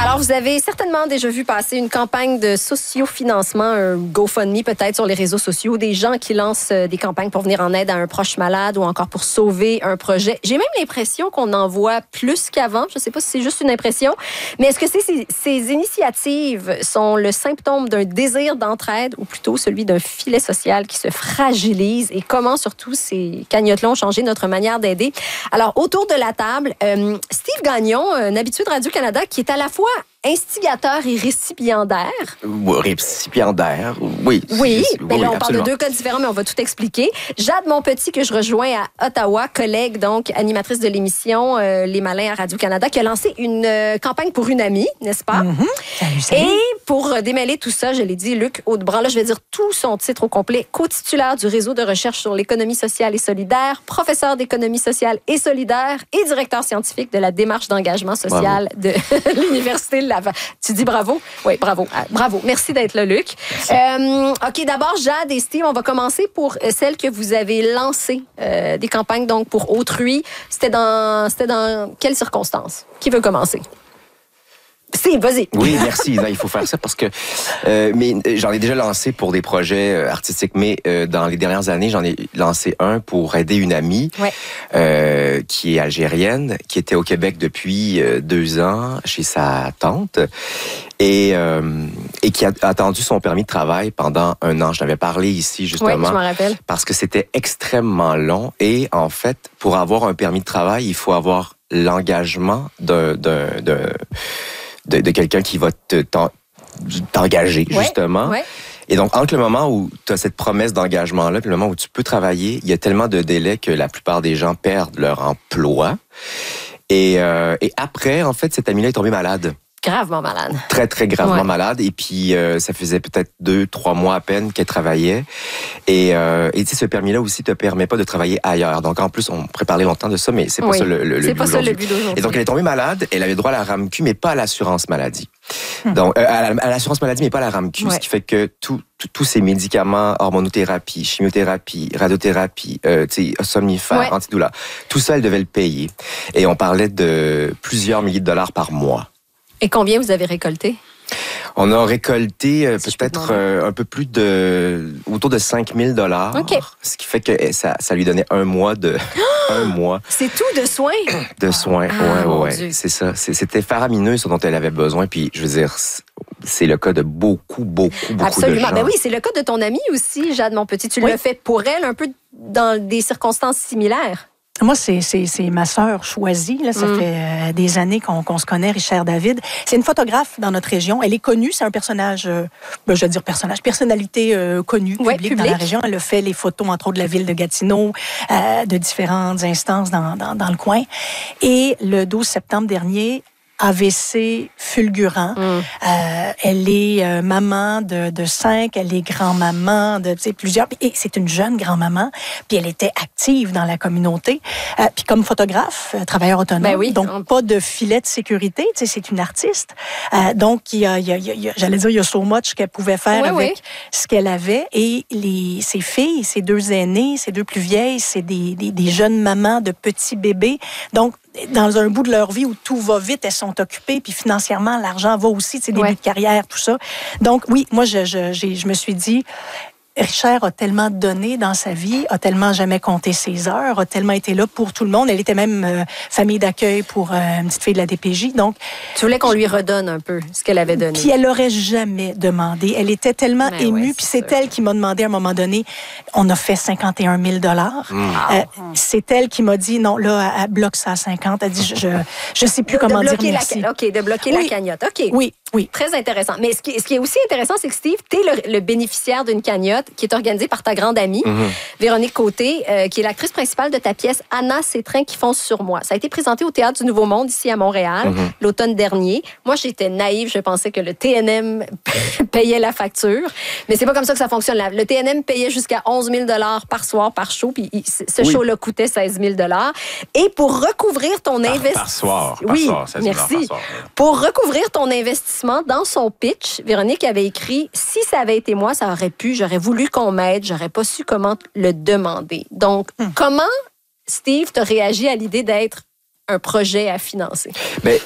Alors, vous avez certainement déjà vu passer une campagne de sociofinancement, un GoFundMe peut-être sur les réseaux sociaux, des gens qui lancent des campagnes pour venir en aide à un proche malade ou encore pour sauver un projet. J'ai même l'impression qu'on en voit plus qu'avant. Je ne sais pas si c'est juste une impression, mais est-ce que ces initiatives sont le symptôme d'un désir d'entraide ou plutôt celui d'un filet social qui se fragilise et comment surtout ces cagnottes-là ont changé notre manière d'aider? Alors, autour de la table, Steve Gagnon, un habitué de Radio-Canada qui est à la fois instigateur et récipiendaire. Récipiendaire, oui. Oui, mais là, on absolument. parle de deux cas différents, mais on va tout expliquer. Jade Monpetit, que je rejoins à Ottawa, collègue, donc, animatrice de l'émission Les Malins à Radio-Canada, qui a lancé une campagne pour une amie, n'est-ce pas? Salut. Et pour démêler tout ça, je l'ai dit, Luc Audebrandt, là, je vais dire tout son titre au complet, co-titulaire du réseau de recherche sur l'économie sociale et solidaire, professeur d'économie sociale et solidaire et directeur scientifique de la démarche d'engagement social de l'Université de Laval. Tu dis bravo? Oui, bravo. Bravo. Merci d'être là, Luc. OK, d'abord, Jade et Steve, on va commencer pour celle que vous avez lancée, des campagnes donc pour autrui. C'était dans quelles circonstances? Qui veut commencer? Si, vas-y. Oui, merci. Non, il faut faire ça parce que mais j'en ai déjà lancé pour des projets artistiques, mais dans les dernières années, j'en ai lancé un pour aider une amie qui est algérienne, qui était au Québec depuis 2 ans chez sa tante et qui a attendu son permis de travail pendant 1 an. Je l'avais parlé ici justement. Oui, je m'en rappelle. Parce que c'était extrêmement long et en fait, pour avoir un permis de travail, il faut avoir l'engagement de quelqu'un qui va t'engager, justement. Ouais. Et donc, entre le moment où tu as cette promesse d'engagement-là et le moment où tu peux travailler, il y a tellement de délais que la plupart des gens perdent leur emploi. Et après, en fait, cette amie-là est tombée malade. Gravement malade. Très, très gravement malade. Et puis, ça faisait peut-être 2-3 mois à peine qu'elle travaillait. Et tu sais, ce permis-là aussi te permet pas de travailler ailleurs. Donc, en plus, on pourrait parler longtemps de ça, mais c'est pas ça le but. C'est pas ça le but d'aujourd'hui. Et donc, elle est tombée malade. Elle avait droit à la RAMQ, mais pas à l'assurance maladie. Donc, à l'assurance maladie, mais pas à la RAMQ. Ce qui fait que tous ces médicaments, hormonothérapie, chimiothérapie, radiothérapie, somnifères, antidouleurs, tout ça, elle devait le payer. Et on parlait de plusieurs milliers de dollars par mois. Et combien vous avez récolté? On a récolté peut-être un peu plus autour de 5 000 $. Okay. Ce qui fait que ça lui donnait 1 mois un mois. C'est tout de soins? De soins, ouais. C'est ça. C'était faramineux ce dont elle avait besoin. Puis, je veux dire, c'est le cas de beaucoup Absolument. de gens. Ben oui, c'est le cas de ton amie aussi, Jade Monpetit. Tu l'as fait pour elle un peu dans des circonstances similaires. Moi, c'est ma sœur choisie. Là, ça fait des années qu'on se connaît, Richard David. C'est une photographe dans notre région. Elle est connue. C'est un personnage, personnalité connue, publique dans la région. Elle a fait les photos, entre autres, de la ville de Gatineau, de différentes instances dans le coin. Et le 12 septembre dernier, AVC fulgurant. Elle est maman de 5, elle est grand-maman de plusieurs. Et c'est une jeune grand-maman, puis elle était active dans la communauté. Puis comme photographe, travailleur autonome, donc pas de filet de sécurité, c'est une artiste. Donc, j'allais dire, il y a so much qu'elle pouvait faire avec ce qu'elle avait. Et ses filles, ses 2 aînées, ses 2 plus vieilles, c'est des jeunes mamans de petits bébés. Donc, dans un bout de leur vie où tout va vite, elles sont occupées, puis financièrement, l'argent va aussi, début de carrière, tout ça. Donc, oui, moi, je me suis dit, Richard a tellement donné dans sa vie, a tellement jamais compté ses heures, a tellement été là pour tout le monde. Elle était même famille d'accueil pour une petite fille de la DPJ. Donc, tu voulais qu'on lui redonne un peu ce qu'elle avait donné. Puis elle n'aurait jamais demandé. Elle était tellement émue. Puis c'est elle qui m'a demandé à un moment donné, on a fait 51 000 $. C'est elle qui m'a dit, non, là, elle bloque ça à 50. Elle dit, je sais plus comment dire merci. De bloquer la cagnotte. OK. Oui. Très intéressant. Mais ce qui est aussi intéressant, c'est que Steve, tu es le bénéficiaire d'une cagnotte qui est organisée par ta grande amie, Véronique Côté, qui est l'actrice principale de ta pièce Anna, ces trains qui foncent sur moi. Ça a été présenté au Théâtre du Nouveau Monde, ici à Montréal, l'automne dernier. Moi, j'étais naïve. Je pensais que le TNM payait la facture. Mais c'est pas comme ça que ça fonctionne. Le TNM payait jusqu'à 11 000 $ par soir, par show. Puis ce show-là coûtait 16 000 $. Et pour recouvrir ton investissement... Par soir. Merci. Pour recouvrir ton investissement, dans son pitch, Véronique avait écrit « Si ça avait été moi, ça aurait pu, j'aurais voulu qu'on m'aide, j'aurais pas su comment le demander. » Donc, comment, Steve, t'as réagi à l'idée d'être un projet à financer? Bien,